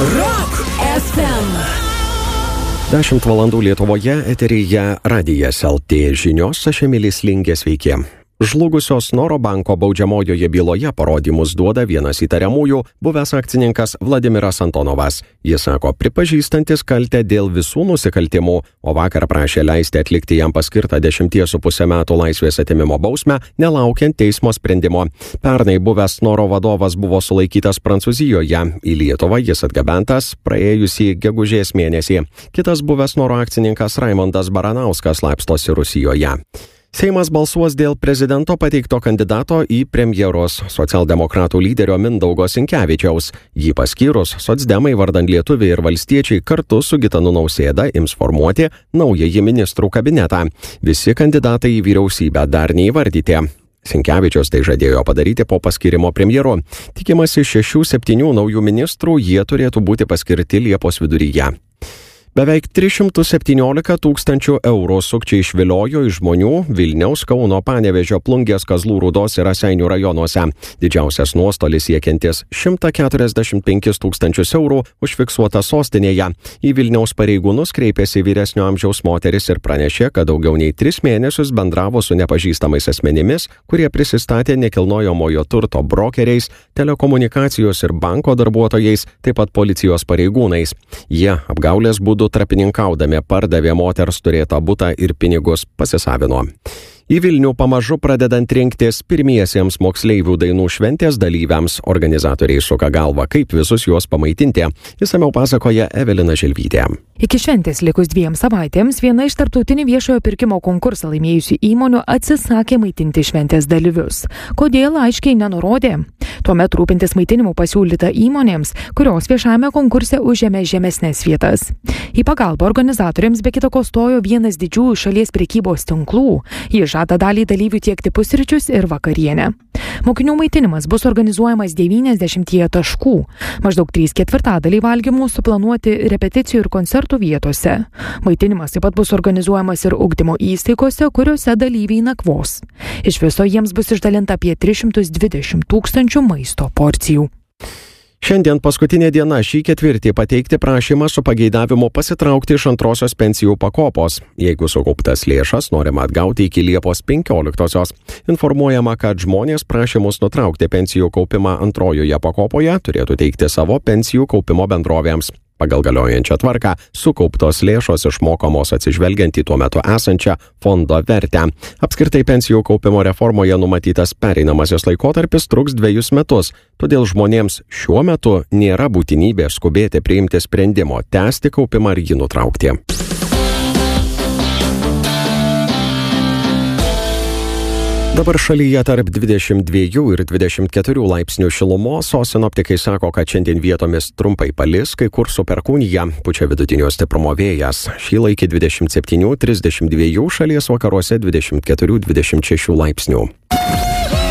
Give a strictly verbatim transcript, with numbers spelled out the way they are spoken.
Rock F M. dešimt valandų Lietuvoje, eteryje Radijas L T žinios, aš Emilis Lingė, sveiki. Žlugusios Snoro banko baudžiamojoje byloje parodymus duoda vienas įtariamųjų, buvęs akcininkas Vladimiras Antonovas. Jis sako, pripažįstantis kaltę dėl visų nusikaltimų, o vakar prašė leisti atlikti jam paskirtą dešimties su pusę metų laisvės atėmimo bausmę, nelaukiant teismo sprendimo. Pernai buvęs Snoro vadovas buvo sulaikytas Prancūzijoje. Į Lietuvą jis atgabentas praėjusį gegužės mėnesį. Kitas buvęs Snoro akcininkas Raimondas Baranauskas slapstosi Rusijoje. Seimas balsuos dėl prezidento pateikto kandidato į premjerus socialdemokratų lyderio Mindaugo Sinkevičiaus. Jį paskyrus, socdemai vardan lietuviai ir valstiečiai kartu su Gitanu Nausėda ims formuoti naująjį ministrų kabinetą. Visi kandidatai į vyriausybę dar neįvardyti. Sinkevičius tai žadėjo padaryti po paskyrimo premjeru. Tikimasi šešių septynių naujų ministrų, jie turėtų būti paskirti Liepos viduryje. Beveik tris šimtus septyniolika tūkstančių eurų sukčiai išviliojo iš žmonių Vilniaus, Kauno, Panevėžio, Plungės, Kazlų Rūdos ir Raseinių rajonuose. Didžiausias nuostolis siekiantis šimtą keturiasdešimt penkis tūkstančius eurų užfiksuota sostinėje. Į Vilniaus pareigūnus kreipėsi vyresnio amžiaus moteris ir pranešė, kad daugiau nei tris mėnesius bendravo su nepažįstamais asmenimis, kurie prisistatė nekilnojamojo turto brokeriais, telekomunikacijos ir banko darbuotojais, taip pat policijos pareigūnais. Jie apgaulės būdu trapininkaudami pardavė moters turėtą butą ir pinigus pasisavino. Į Vilnių pamažu pradedant rinktis pirmiesiems moksleivių dainų šventės dalyviams, organizatoriai suka galvą, kaip visus juos pamaitinti. Išsamiau pasakoja Evelina Želvytė. Iki šventės likus dviem savaitėms viena iš tarptautinį viešojo pirkimo konkursą laimėjusių įmonių atsisakė maitinti šventės dalyvius. Kodėl, aiškiai nenurodė. Tuomet rūpintis maitinimu pasiūlyta įmonėms, kurios viešame konkurse užėmė žemesnės vietas. Į pagalbą organizatoriams be kitako stojo vienas didžiųjų šalies prekybos tinklų. Jis žada dalį dalyvių tiekti pusryčius ir vakarienę. Mokinių maitinimas bus organizuojamas devyniasdešimtyje taškų. Maždaug trys ketvirtadaliai valgymų suplanuoti repeticijų ir koncertų vietose. Maitinimas taip pat bus organizuojamas ir ugdymo įstaigose, kuriuose dalyviai nakvos. Iš viso jiems bus išdalinta apie tris šimtus dvidešimt tūkstančių maisto porcijų. Šiandien paskutinė diena šį ketvirtį pateikti prašymą su pageidavimu pasitraukti iš antrosios pensijų pakopos. Jeigu sukauptas lėšas norima atgauti iki Liepos penkioliktosios. Informuojama, kad žmonės prašymus nutraukti pensijų kaupimą antrojoje pakopoje turėtų teikti savo pensijų kaupimo bendrovėms. Pagal galiojančią tvarką sukauptos lėšos išmokamos atsižvelgiant į tuo metu esančią fondo vertę. Apskritai pensijų kaupimo reformoje numatytas pereinamasis laikotarpis truks dvejus metus, todėl žmonėms šiuo metu nėra būtinybės skubėti priimti sprendimo tęsti kaupimą ar jį nutraukti. Dabar šalyje tarp dvidešimt dviejų ir dvidešimt keturių laipsnių šilumos, o sinoptikai sako, kad šiandien vietomis trumpai palis, kai kur su perkūnija, pučia vidutinio stiprumo vėjas. Šį laikį dvidešimt septynių trisdešimt dviejų, šalies vakaruose dvidešimt keturių dvidešimt šešių laipsnių.